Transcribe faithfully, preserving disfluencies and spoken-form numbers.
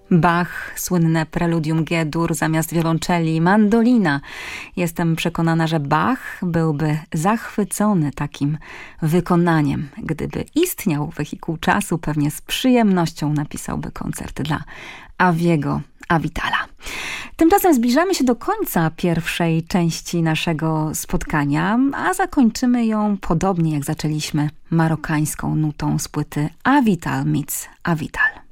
Bach, słynne preludium G-dur zamiast wiolonczeli, mandolina. Jestem przekonana, że Bach byłby zachwycony takim wykonaniem. Gdyby istniał wehikuł czasu, pewnie z przyjemnością napisałby koncert dla Aviego Avitala. Tymczasem zbliżamy się do końca pierwszej części naszego spotkania, a zakończymy ją podobnie jak zaczęliśmy, marokańską nutą z płyty Avital meets Avital.